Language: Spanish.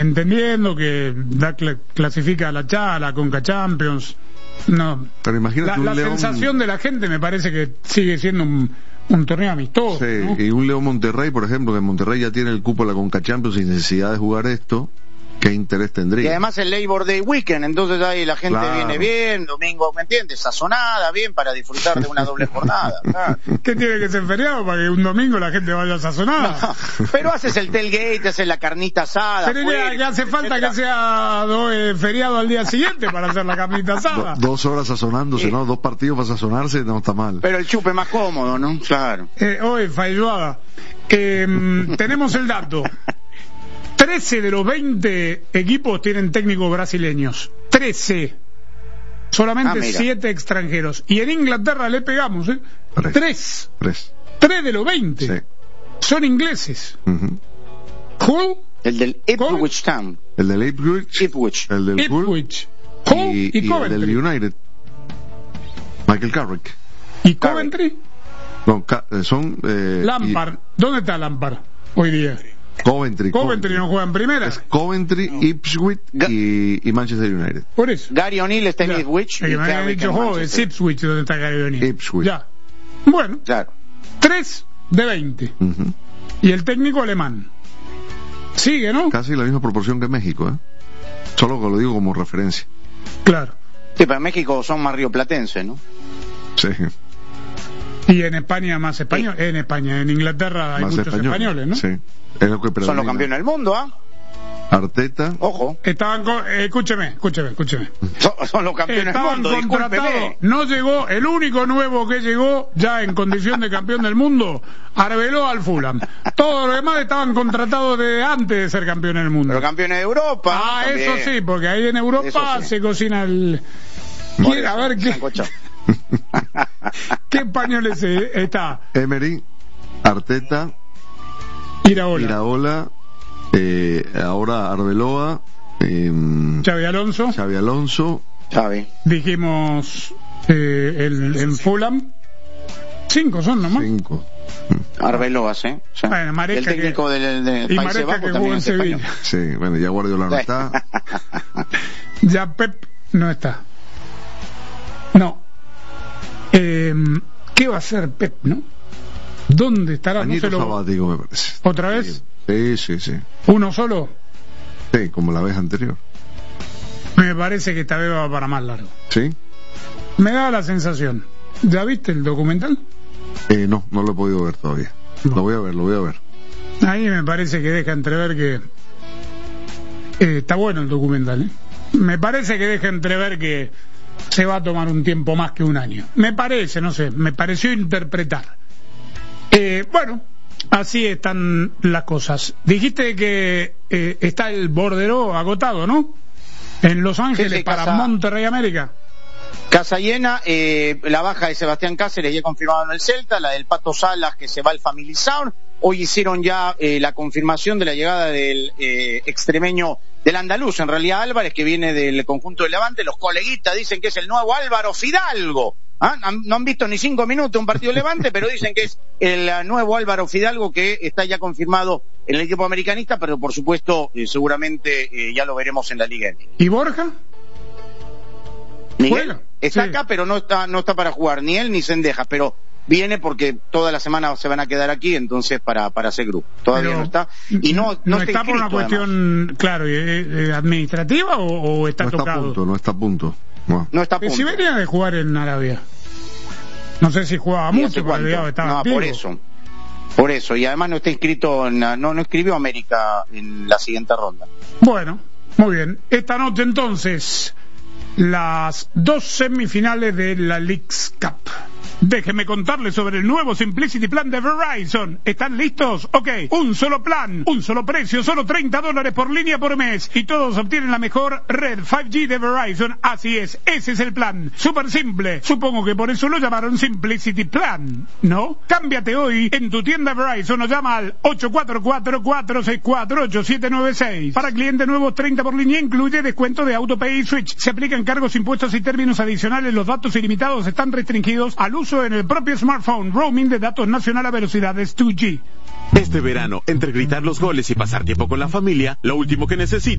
entendiendo que clasifica a la Conca Champions. No, pero imagínate la León... sensación de la gente me parece que sigue siendo un torneo amistoso, sí, ¿no? Y un León Monterrey, por ejemplo, que Monterrey ya tiene el cupo a la Conca Champions sin necesidad de jugar esto, ¿qué interés tendría? Y además el Labor Day Weekend, entonces ahí la gente claro. viene bien, domingo, ¿me entiendes? Sazonada, bien, para disfrutar de una doble jornada. Claro. ¿Qué tiene que ser feriado para que un domingo la gente vaya sazonada? No, pero haces el tailgate, haces la carnita asada. Pero que hace falta que sea feriado al día siguiente para hacer la carnita asada. 2 horas sazonándose, ¿no? 2 partidos para sazonarse, no está mal. Pero el chupe más cómodo, ¿no? Claro. Hoy, Failuada, tenemos el dato. 13 de los 20 equipos tienen técnicos brasileños. 13. Solamente 7 extranjeros. Y en Inglaterra le pegamos, ¿eh? 3. 3 de los 20. Sí. Son ingleses. Hull. El del Ipswich Town. El del Ipswich. El del Ipswich. Hull y Coventry. El del United. Michael Carrick. ¿Y Coventry? No, son... Lampard. ¿Dónde está Lampard hoy día? Coventry no juega en primera. Es Coventry, Ipswich y Manchester United. Por eso. Gary O'Neill está en Ipswich. Me había dicho, es Ipswich donde está Gary O'Neill. Ipswich. Ya. Bueno, claro. 3 de 20. Y el técnico alemán. Sigue, ¿no? Casi la misma proporción que México, ¿eh? Solo que lo digo como referencia. Claro. Sí, pero en México son más rioplatenses, ¿no? Sí. Y en España más español. Sí. En Inglaterra hay más muchos españoles, ¿no? Sí. Es lo que son los campeones del mundo, ¿ah? Arteta. Ojo. Estaban escúcheme. Son los campeones del mundo, contratados. No llegó, el único nuevo que llegó ya en condición de campeón del mundo, Arbeloa al Fulham. Todos los demás estaban contratados de antes de ser campeones del mundo. Pero campeones de Europa. Ah, también. Eso sí, porque ahí en Europa se cocina el... A ver qué... ¿Qué españoles está? Emery, Arteta, Iraola, ahora Arbeloa, Xabi Alonso. Dijimos en Fulham. 5 son nomás. 5. Arbeloa, ¿sí? Bueno, Maresca, el técnico del y Países Maresca Bajos que jugó en Sevilla. Sí, bueno, ya Guardiola no está. Ya Pep no está. No. ¿Qué va a hacer Pep, no? ¿Dónde estará? Añito sabático, me parece. ¿Otra vez? Sí. ¿Uno solo? Sí, como la vez anterior. Me parece que esta vez va para más largo. ¿Sí? Me da la sensación. ¿Ya viste el documental? No lo he podido ver todavía. No. Lo voy a ver. Ahí me parece que deja entrever que... está bueno el documental, ¿eh? Me parece que deja entrever que se va a tomar un tiempo más que un año. Me parece, no sé, me pareció interpretar. Bueno, así están las cosas. Dijiste que está el bordero agotado, ¿no? En Los Ángeles, sí, para Monterrey América. Casa llena, la baja de Sebastián Cáceres ya confirmado en el Celta, la del Pato Salas que se va al Family Sound. Hoy hicieron ya la confirmación de la llegada del extremeño del andaluz, en realidad Álvarez, que viene del conjunto de Levante. Los coleguitas dicen que es el nuevo Álvaro Fidalgo. No han visto ni 5 minutos un partido de Levante, pero dicen que es el nuevo Álvaro Fidalgo, que está ya confirmado en el equipo americanista, pero por supuesto seguramente ya lo veremos en la Liga. ¿Y Borja? Miguel está acá, pero no está para jugar, ni él ni Cendejas, pero viene porque toda la semana se van a quedar aquí, entonces para hacer grupo. Todavía no está. Y no está por una cuestión, claro, administrativa o está tocado. No está a punto. No está a punto. Si venía de jugar en Arabia. No sé si jugaba mucho, pero estaba activo. Por eso, y además no está inscrito, no escribió América en la siguiente ronda. Bueno, muy bien. Esta noche entonces, las 2 semifinales de la Leagues Cup. Déjenme contarles sobre el nuevo Simplicity Plan de Verizon. ¿Están listos? Ok, un solo plan, un solo precio, solo $30 por línea por mes. Y todos obtienen la mejor red 5G de Verizon. Así es, ese es el plan. Súper simple. Supongo que por eso lo llamaron Simplicity Plan, ¿no? Cámbiate hoy en tu tienda Verizon o llama al 844-464-8796. Para clientes nuevos, 30 por línea, incluye descuento de AutoPay y Switch. Se aplican cargos, impuestos y términos adicionales. Los datos ilimitados están restringidos al uso en el propio smartphone. Roaming de datos nacional a velocidades 2G. Este verano, entre gritar los goles y pasar tiempo con la familia, lo último que necesitas